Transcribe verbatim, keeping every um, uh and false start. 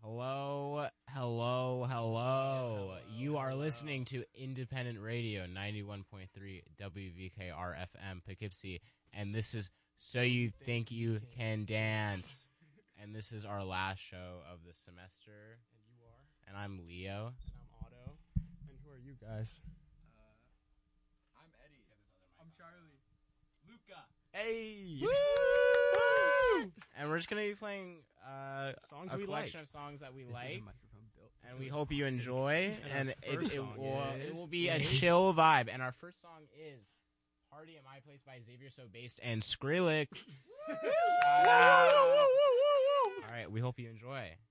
Hello, hello, hello. Yes, hello, You are hello. listening to Independent Radio ninety-one point three W V K R F M Poughkeepsie, and this is So You Think You Can Dance. And this is our last show of the semester. And you are? And I'm Leo. And I'm Otto. And who are you guys? Uh, I'm Eddie. I'm Charlie. Luca. Hey! Woo! And we're just going to be playing uh, Songs a we collection like. of songs that we This is a like. microphone built to And do we it. hope you enjoy. And And our it, first it, song will, is- it will be a is- chill vibe. And our first song is Party at My Place by Xavier So Based and Skrillex. Shout out. All right, we hope you enjoy.